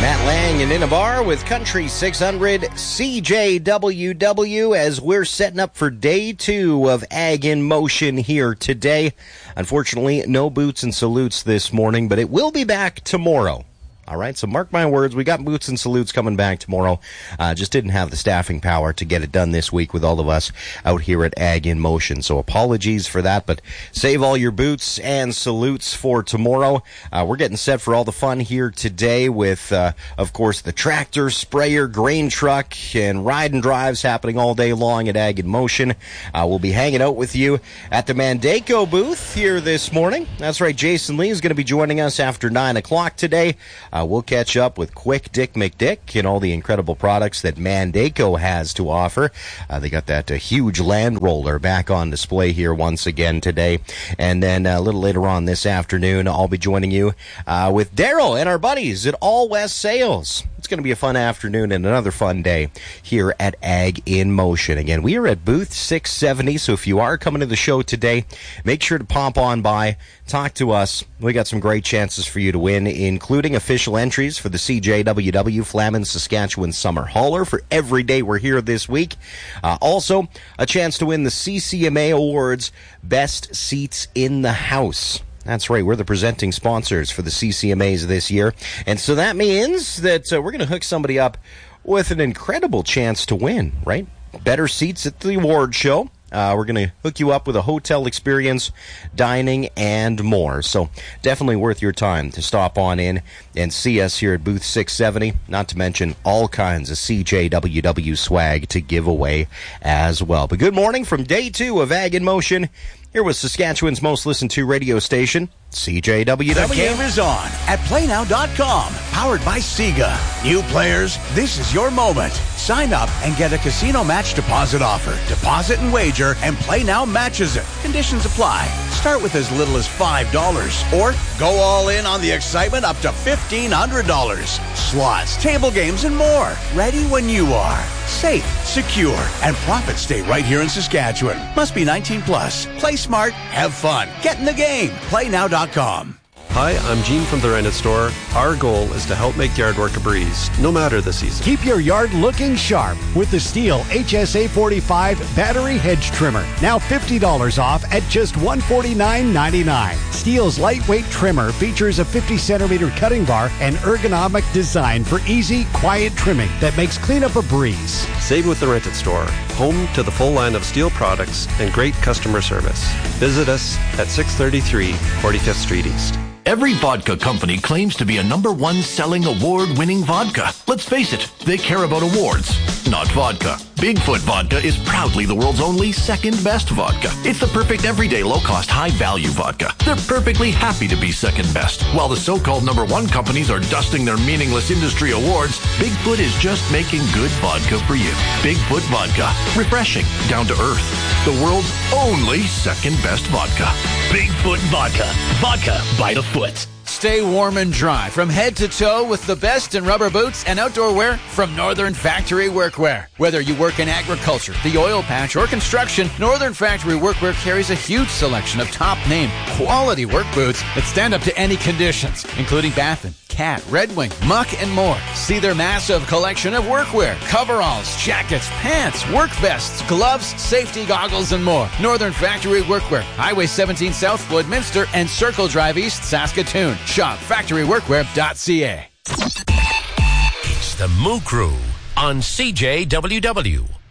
Matt Lang and Inabar with Country 600 CJWW as we're setting up for day 2 of Ag in Motion here today. Unfortunately, no boots and salutes this morning, but it will be back tomorrow. All right, so mark my words, we got boots and salutes coming back tomorrow. Just didn't have the staffing power to get it done this week with all of us out here at Ag in Motion. So apologies for that, but save all your boots and salutes for tomorrow. We're getting set for all the fun here today with, of course, the tractor, sprayer, grain truck, and ride and drives happening all day long at Ag in Motion. We'll be hanging out with you at the Mandaco booth here this morning. That's right, Jason Lee is going to be joining us after 9 o'clock today. We'll catch up with Quick Dick McDick and all the incredible products that Mandaco has to offer. They got that huge Land Roller back on display here once again today. And then a little later on this afternoon, I'll be joining you with Daryl and our buddies at All West Sales. It's going to be a fun afternoon and another fun day here at Ag in Motion. Again, we are at booth 670, so if you are coming to the show today, make sure to pop on by, talk to us. We got some great chances for you to win, including official entries for the CJWW Flamin Saskatchewan Summer Hauler for every day we're here this week. Also, a chance to win the CCMA Awards Best Seats in the House. That's right, we're the presenting sponsors for the CCMAs this year. And so that means that we're going to hook somebody up with an incredible chance to win, right? Better seats at the award show. We're going to hook you up with a hotel experience, dining, and more. So definitely worth your time to stop on in and see us here at booth 670, not to mention all kinds of CJWW swag to give away as well. But good morning from day 2 of Ag in Motion. Here was Saskatchewan's most listened to radio station, CJWW. The game is on at PlayNow.com, powered by Sega. New players, this is your moment. Sign up and get a casino match deposit offer. Deposit and wager, and PlayNow matches it. Conditions apply. Start with as little as $5, or go all in on the excitement up to $1,500. Slots, table games, and more. Ready when you are. Safe, secure, and profits stay right here in Saskatchewan. Must be 19 plus. Play smart, have fun. Get in the game. PlayNow.com. Hi, I'm Gene from The Rented Store. Our goal is to help make yard work a breeze, no matter the season. Keep your yard looking sharp with the Stihl HSA 45 Battery Hedge Trimmer. Now $50 off at just $149.99. Stihl's lightweight trimmer features a 50-centimeter cutting bar and ergonomic design for easy, quiet trimming that makes cleanup a breeze. Save with The Rented Store, home to the full line of Stihl products and great customer service. Visit us at 633 45th Street East. Every vodka company claims to be a #1 selling award-winning vodka. Let's face it, they care about awards, not vodka. Bigfoot Vodka is proudly the world's only second-best vodka. It's the perfect everyday low-cost, high-value vodka. They're perfectly happy to be second-best. While the so-called #1 companies are dusting their meaningless industry awards, Bigfoot is just making good vodka for you. Bigfoot Vodka. Refreshing, down to earth. The world's only second-best vodka. Bigfoot Vodka. Vodka by the foot. Stay warm and dry from head to toe with the best in rubber boots and outdoor wear from Northern Factory Workwear. Whether you work in agriculture, the oil patch, or construction, Northern Factory Workwear carries a huge selection of top-name, quality work boots that stand up to any conditions, including Baffin, Cat, Red Wing, Muck, and more. See their massive collection of workwear, coveralls, jackets, pants, work vests, gloves, safety goggles, and more. Northern Factory Workwear, Highway 17 South, Floydminster, and Circle Drive East, Saskatoon. Shop factoryworkwear.ca. It's the Moo Crew on CJWW.